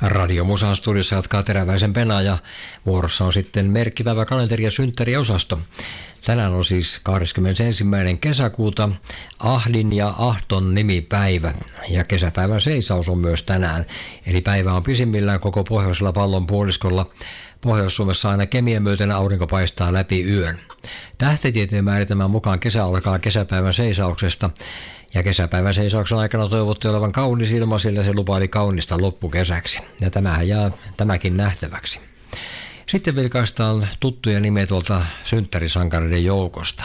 Radio Musan studiossa jatkaa Teräväisen Pena ja vuorossa on sitten merkkipäivä kalenteri- ja synttäriosasto. Tänään on siis 21. kesäkuuta Ahdin ja Ahton nimipäivä ja kesäpäivän seisaus on myös tänään. Eli päivä on pisimmillään koko pohjoisella pallonpuoliskolla. Pohjois-Suomessa aina kemien myöten aurinko paistaa läpi yön. Tähtitieteen määritelmän mukaan kesä alkaa kesäpäivän seisauksesta. Ja kesäpäivän seisauksen aikana toivottiin olevan kaunis ilma, sillä se lupaili kaunista loppukesäksi. Ja tämähän jää tämäkin nähtäväksi. Sitten vilkaistaan tuttuja nimeä tuolta synttärisankareiden joukosta.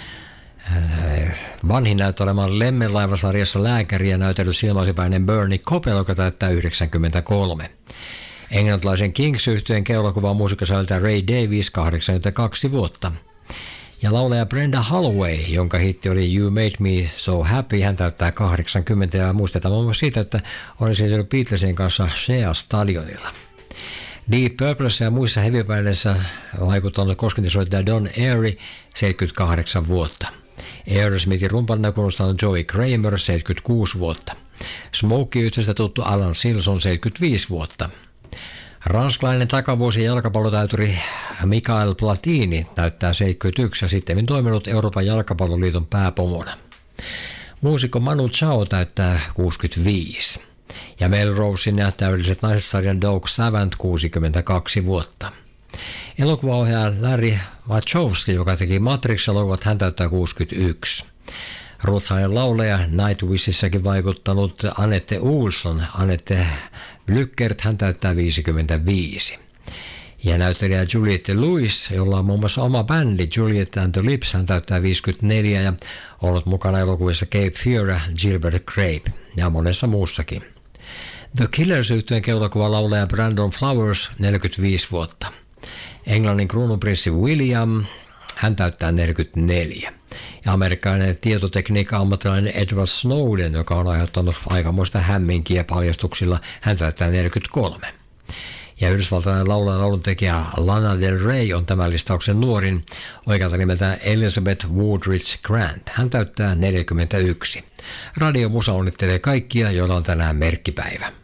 Vanhin näyttää olemaan Lemmenlaivasarjassa lääkäriä näytellyt silmäsipäinen Bernie Kopel, joka täyttää 93. Englantilaisen Kings-yhtyeen keulakuva muusikkosäveltäjä Ray Davies 82 vuotta. Ja laulaja Brenda Holloway, jonka hitti oli You Made Me So Happy, hän täyttää 80 ja muistetaan muun muassa siitä, että oli esiintynyt Beatlesien kanssa Shea Stadionilla. Deep Purplessa ja muissa heavy-bändeissä vaikuttanut koskentisoittaja Don Airey, 78 vuotta. Aerosmithin rumpanina kuulostanut Joey Kramer, 76 vuotta. Smokey-yhtiöstä tuttu Alan Silson, 75 vuotta. Ranskalainen takavuosien jalkapallotäyturi Mikael Platini näyttää 71 ja sitten toiminut Euroopan jalkapalloliiton pääpomona. Muusikko Manu Chao täyttää 65. Ja Melrosein ja Täydelliset naiset-sarjan Doug Savant 62 vuotta. Elokuvaohjaaja Larry Wachowski, joka teki Matrix-elokuvat, hän täyttää 61. Ruotsalainen lauleja Nightwishissäkin vaikuttanut Annette Olsson, Annette Lyckert, hän täyttää 55. Ja näyttelijä Juliette Lewis, jolla on muun muassa oma bändi Juliette and the Lips, hän täyttää 54 ja ollut mukana elokuvissa Cape Fear ja Gilbert Grape ja monessa muussakin. The Killers-yhtyeen keulakuva laulaja Brandon Flowers, 45 vuotta. Englannin kruununprinssi William, hän täyttää 44. Ja amerikkalainen tietotekniikka ammattilainen Edward Snowden, joka on aiheuttanut aikamoista hämminkiä paljastuksilla, hän täyttää 43. Ja yhdysvaltalainen laulaja ja lauluntekijä Lana Del Rey on tämän listauksen nuorin, oikealta nimeltään Elizabeth Woodridge Grant. Hän täyttää 41. Radio Musa onnittelee kaikkia, joilla on tänään merkkipäivä.